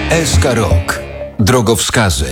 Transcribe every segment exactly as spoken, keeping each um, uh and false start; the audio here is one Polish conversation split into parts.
S K Rock. Drogowskazy.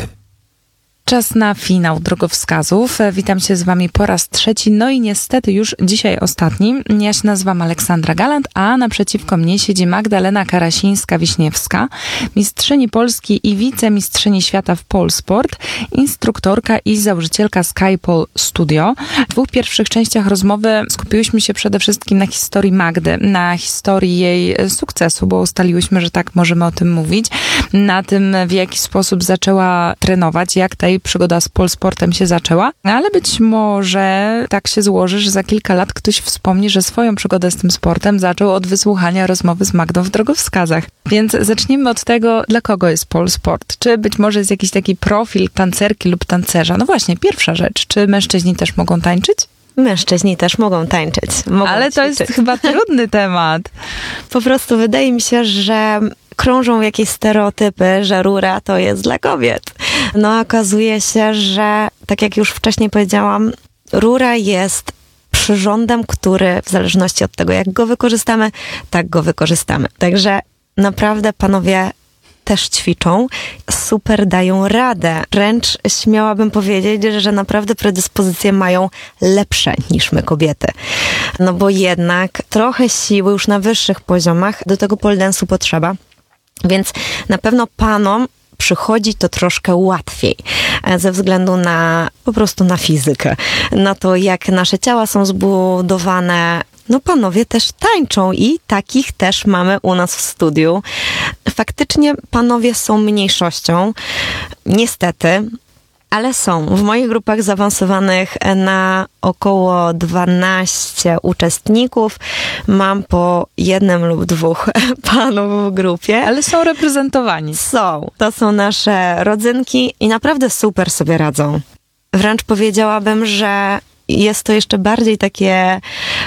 Czas na finał drogowskazów. Witam się z wami po raz trzeci, no i niestety już dzisiaj ostatni. Ja się nazywam Aleksandra Galant, a naprzeciwko mnie siedzi Magdalena Karasińska-Wiśniewska, mistrzyni Polski i wicemistrzyni świata w Polsport, instruktorka i założycielka Skypole Studio. W dwóch pierwszych częściach rozmowy skupiłyśmy się przede wszystkim na historii Magdy, na historii jej sukcesu, bo ustaliłyśmy, że tak możemy o tym mówić, na tym, w jaki sposób zaczęła trenować, jak tej przygoda z Polsportem się zaczęła, ale być może tak się złoży, że za kilka lat ktoś wspomni, że swoją przygodę z tym sportem zaczął od wysłuchania rozmowy z Magdą w drogowskazach. Więc zacznijmy od tego, dla kogo jest Polsport? Czy być może jest jakiś taki profil tancerki lub tancerza? No właśnie, pierwsza rzecz. Czy mężczyźni też mogą tańczyć? Mężczyźni też mogą tańczyć. Mogą Ale to ćwiczyć. jest chyba trudny temat. Po prostu wydaje mi się, że krążą jakieś stereotypy, że rura to jest dla kobiet. No okazuje się, że tak jak już wcześniej powiedziałam, rura jest przyrządem, który w zależności od tego, jak go wykorzystamy, tak go wykorzystamy. Także naprawdę panowie też ćwiczą, super dają radę. Wręcz śmiałabym powiedzieć, że naprawdę predyspozycje mają lepsze niż my kobiety. No bo jednak trochę siły już na wyższych poziomach do tego pole dance'u potrzeba. Więc na pewno panom przychodzi to troszkę łatwiej ze względu na po prostu na fizykę, na to, jak nasze ciała są zbudowane. No panowie też tańczą i takich też mamy u nas w studiu. Faktycznie panowie są mniejszością, niestety, ale są. W moich grupach zaawansowanych na około dwanaście uczestników mam po jednym lub dwóch panów w grupie. Ale są reprezentowani. Są. To są nasze rodzynki i naprawdę super sobie radzą. Wręcz powiedziałabym, że jest to jeszcze bardziej takie